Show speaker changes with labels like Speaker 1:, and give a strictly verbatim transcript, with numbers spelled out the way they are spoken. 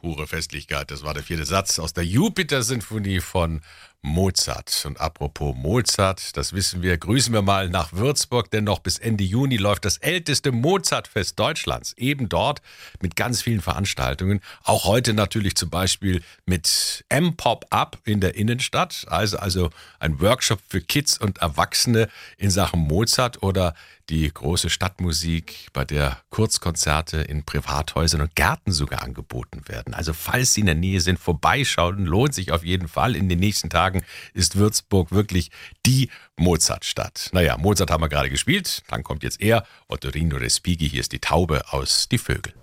Speaker 1: Pure Festlichkeit, das war der vierte Satz aus der Jupiter-Sinfonie von Mozart. Und apropos Mozart, das wissen wir, grüßen wir mal nach Würzburg, denn noch bis Ende Juni läuft das älteste Mozartfest Deutschlands. Eben dort mit ganz vielen Veranstaltungen. Auch heute natürlich zum Beispiel mit M-Pop-Up in der Innenstadt. Also, also ein Workshop für Kids und Erwachsene in Sachen Mozart oder die große Stadtmusik, bei der Kurzkonzerte in Privathäusern und Gärten sogar angeboten werden. Also falls Sie in der Nähe sind, vorbeischauen, lohnt sich auf jeden Fall. In den nächsten Tagen ist Würzburg wirklich die Mozartstadt. Naja, Mozart haben wir gerade gespielt, dann kommt jetzt er, Ottorino Respighi, hier ist die Taube aus Die Vögel.